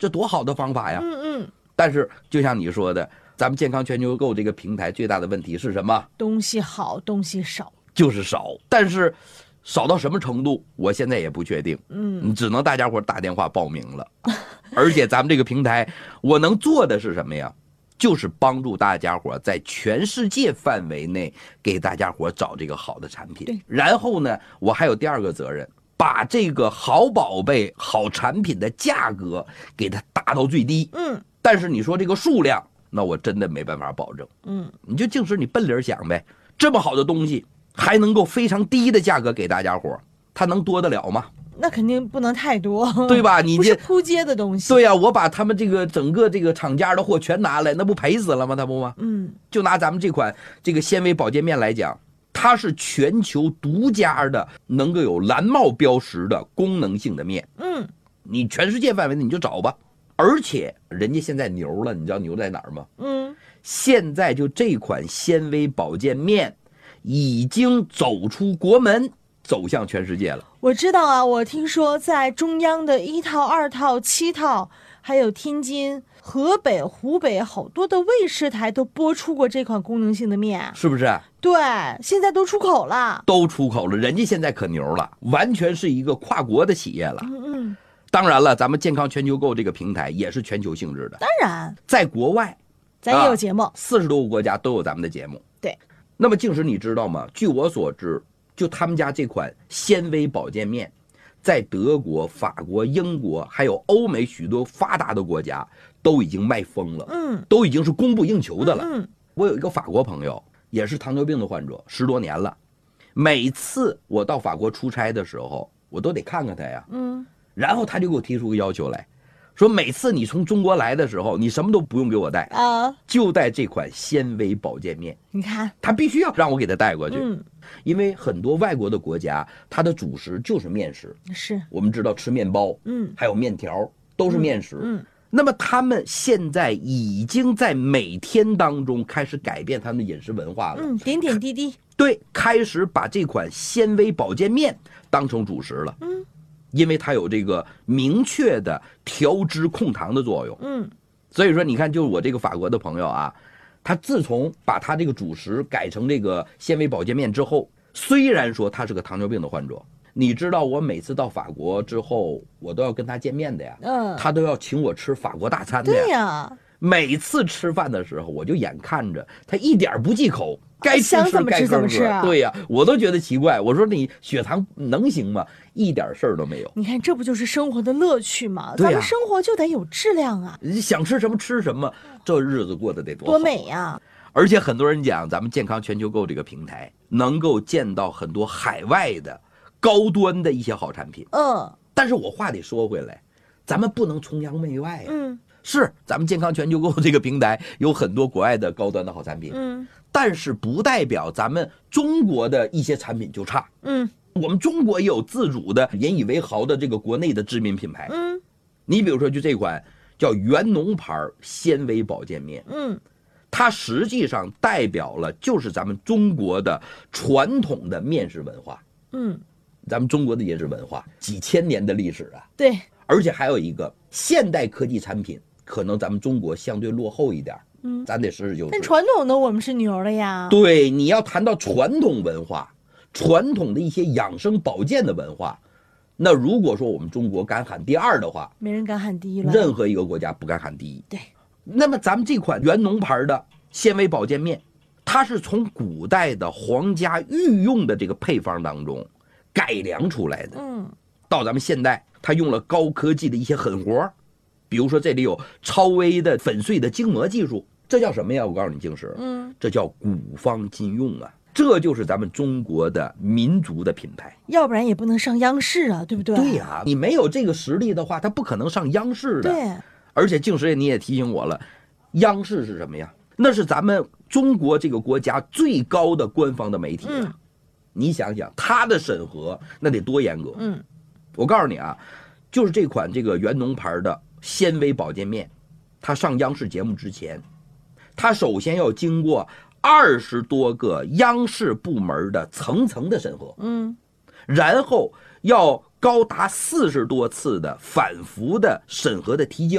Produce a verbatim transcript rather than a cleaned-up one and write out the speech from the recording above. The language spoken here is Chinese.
这多好的方法呀！ 嗯嗯。 但是就像你说的，咱们健康全球购这个平台最大的问题是什么？ 东西好，东西少， 就是少。但是少到什么程度，我现在也不确定。 嗯， 只能大家伙打电话报名了。而且咱们这个平台，我能做的是什么呀？就是帮助大家伙在全世界范围内给大家伙找这个好的产品。 对。 然后呢，我还有第二个责任，把这个好宝贝、好产品的价格给它打到最低。 嗯。 但是你说这个数量，那我真的没办法保证。 嗯。 你就净是你笨理想呗，这么好的东西还能够非常低的价格给大家伙，它能多得了吗？ 那肯定不能太多， 对吧？你不是扑街的东西。 对呀、啊，我把他们这个整个这个厂家的货全拿来，那不赔死了吗？他不吗？ 嗯， 就拿咱们这款这个纤维保健面来讲，它是全球独家的，能够有蓝帽标识的功能性的面。 嗯， 你全世界范围内你就找吧。而且人家现在牛了，你知道牛在哪儿吗？ 嗯， 现在就这款纤维保健面已经走出国门，走向全世界了。 我知道啊，我听说在中央的一套、二套、七套，还有天津、河北、湖北好多的卫视台都播出过这款功能性的面， 是不是？ 对，现在都出口了， 都出口了，人家现在可牛了，完全是一个跨国的企业了。 嗯嗯。 当然了，咱们健康全球购这个平台也是全球性质的， 当然， 在国外， 咱也有节目， 四十、啊、多个国家都有咱们的节目。 对。 那么，静时你知道吗？据我所知。就他们家这款纤维保健面，在德国、法国、英国还有欧美许多发达的国家都已经卖疯了， 嗯， 都已经是供不应求的了。 嗯， 我有一个法国朋友，也是糖尿病的患者，十多年了。每次我到法国出差的时候，我都得看看他呀， 嗯， 然后他就给我提出个要求来，说每次你从中国来的时候，你什么都不用给我带啊， 就带这款纤维保健面。 你看， 他必须要让我给他带过去。 嗯。 因为很多外国的国家，它的主食就是面食。 是， 我们知道吃面包， 嗯， 还有面条，都是面食。 嗯，嗯那么他们现在已经在每天当中开始改变他们的饮食文化了。 嗯，点点滴滴。 对，开始把这款纤维保健面当成主食了。 嗯， 因为它有这个明确的调脂控糖的作用。 嗯， 所以说你看，就是我这个法国的朋友啊。他自从把他这个主食改成这个纤维保健面之后，虽然说他是个糖尿病的患者，你知道我每次到法国之后，我都要跟他见面的呀， 嗯， 他都要请我吃法国大餐的呀。 对呀， 每次吃饭的时候，我就眼看着他一点不忌口，该吃吃该喝喝。对呀，我都觉得奇怪，我说你血糖能行吗？一点事儿都没有。 你看，这不就是生活的乐趣吗？ 对呀， 咱们生活就得有质量啊！ 想吃什么吃什么，这日子过得得多好多美呀！ 而且很多人讲，咱们健康全球购这个平台能够见到很多海外的高端的一些好产品。 嗯， 但是我话得说回来，咱们不能崇洋媚外呀。 嗯， 是咱们健康全球购这个平台有很多国外的高端的好产品。 嗯， 但是不代表咱们中国的一些产品就差。 嗯。 我们中国也有自主的引以为豪的这个国内的知名品牌。 嗯， 你比如说就这款叫元农牌纤维保健面。 嗯， 它实际上代表了就是咱们中国的传统的面食文化。 嗯， 咱们中国的饮食文化几千年的历史啊。 对， 而且还有一个现代科技产品，可能咱们中国相对落后一点。嗯，咱得实事求是。 但传统的我们是牛的呀。 对，你要谈到传统文化。传统的一些养生保健的文化，那如果说我们中国敢喊第二的话， 没人敢喊第一了。 任何一个国家不敢喊第一。 对。 那么咱们这款元农牌的纤维保健面，它是从古代的皇家御用的这个配方当中改良出来的。 嗯。 到咱们现代，它用了高科技的一些狠活，比如说这里有超微的粉碎的精磨技术，这叫什么呀？我告诉你，静时， 嗯， 这叫古方今用啊。这就是咱们中国的民族的品牌， 要不然也不能上央视啊，对不对？ 对呀、啊，你没有这个实力的话，它不可能上央视的。 对， 而且静时你也提醒我了，央视是什么呀？那是咱们中国这个国家最高的官方的媒体啊。 嗯， 你想想，它的审核那得多严格。 嗯， 我告诉你啊，就是这款这个元农牌的纤维保健面，它上央视节目之前，它首先要经过二十多个央视部门的层层的审核， 嗯， 然后要高达四十多次的反复的审核的提交。